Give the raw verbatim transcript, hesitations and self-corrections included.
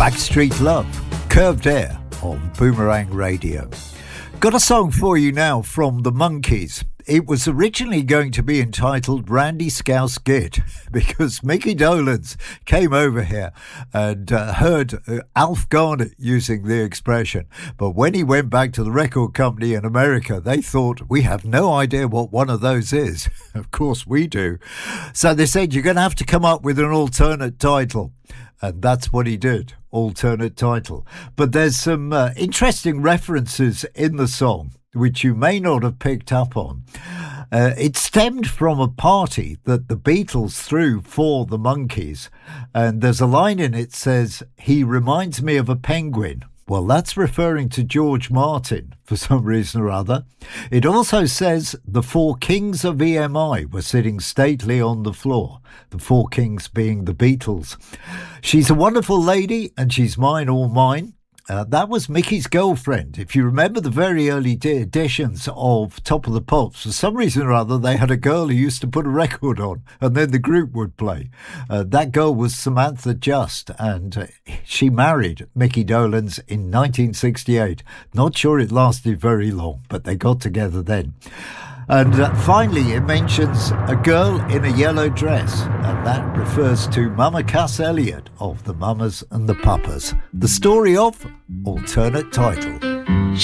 Backstreet Love, Curved Air on Boomerang Radio. Got a song for you now from the Monkees. It was originally going to be entitled Randy Scouse Git because Mickey Dolenz came over here and uh, heard uh, Alf Garnett using the expression. But when he went back to the record company in America, they thought, we have no idea what one of those is. Of course we do. So they said, you're going to have to come up with an alternate title. And that's what he did, alternate title. But there's some uh, interesting references in the song, which you may not have picked up on. Uh, it stemmed from a party that the Beatles threw for the Monkees. And there's a line in it that says, he reminds me of a penguin. Well, that's referring to George Martin for some reason or other. It also says the four kings of E M I were sitting stately on the floor. The four kings being the Beatles. She's a wonderful lady and she's mine, all mine. Uh, that was Mickey's girlfriend. If you remember the very early de- editions of Top of the Pops, for some reason or other, they had a girl who used to put a record on and then the group would play. Uh, that girl was Samantha Just, and uh, she married Mickey Dolenz in nineteen sixty-eight. Not sure it lasted very long, but they got together then. And uh, finally, it mentions a girl in a yellow dress, and that refers to Mama Cass Elliot of the Mamas and the Papas. The story of alternate title.